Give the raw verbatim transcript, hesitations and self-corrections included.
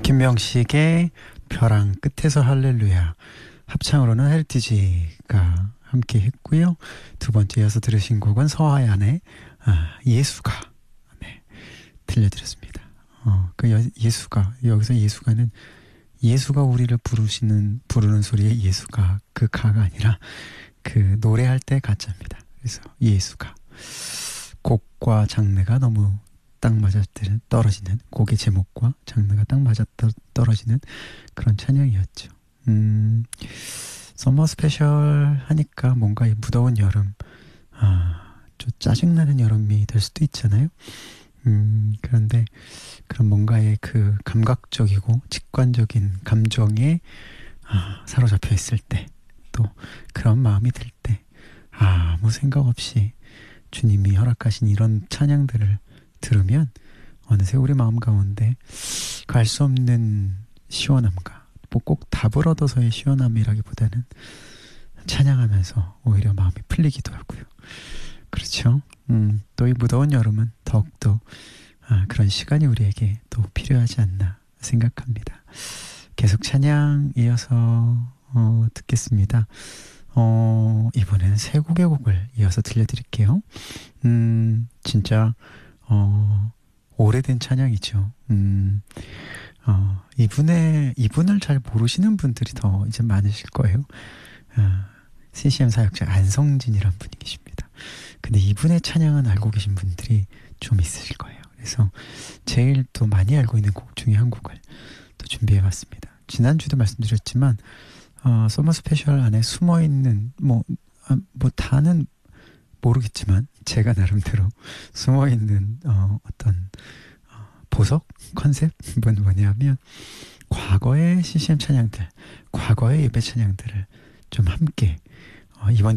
김명식의 벼랑 끝에서 할렐루야, 합창으로는 헬티지가 함께 했고요. 두 번째 이어서 들으신 곡은 서하얀의 아, 예수가, 네, 들려드렸습니다. 어, 그 여, 예수가, 여기서 예수가는 예수가 우리를 부르시는 부르는 소리의 예수가, 그 가가 아니라 그 노래할 때 가짜입니다. 그래서 예수가, 곡과 장르가 너무 딱 맞아 떨어지는, 곡의 제목과 장르가 딱 맞아 떨어지는 그런 찬양이었죠. 음, 서머 스페셜 하니까 뭔가 이 무더운 여름, 아, 좀 짜증나는 여름이 될 수도 있잖아요. 음, 그런데 그런 뭔가의 그 감각적이고 직관적인 감정에 아, 사로잡혀 있을 때, 또 그런 마음이 들 때, 아, 아무 생각 없이 주님이 허락하신 이런 찬양들을 들으면 어느새 우리 마음 가운데 갈 수 없는 시원함과, 뭐 꼭 답을 얻어서의 시원함이라기보다는 찬양하면서 오히려 마음이 풀리기도 하고요. 그렇죠. 음, 또 이 무더운 여름은 더욱더 아, 그런 시간이 우리에게 또 필요하지 않나 생각합니다. 계속 찬양 이어서 어, 듣겠습니다. 어, 이번에는 세 곡의 곡을 이어서 들려드릴게요. 음, 진짜 어, 오래된 찬양이죠. 음, 어, 이분의, 이분을 잘 모르시는 분들이 더 이제 많으실 거예요. 어, 씨씨엠 사역자 안성진이란 분이 계십니다. 근데 이분의 찬양은 알고 계신 분들이 좀 있으실 거예요. 그래서 제일 또 많이 알고 있는 곡 중에 한 곡을 또 준비해봤습니다. 지난주도 말씀드렸지만 어, 서머 스페셜 안에 숨어있는 뭐, 아, 뭐 다는 모르겠지만 제가 나름대로 숨어있는 어, 어떤 어, 보석 컨셉은 뭐냐면, 과거의 씨씨엠 찬양들, 과거의 예배 찬양들을 좀 함께 어, 이번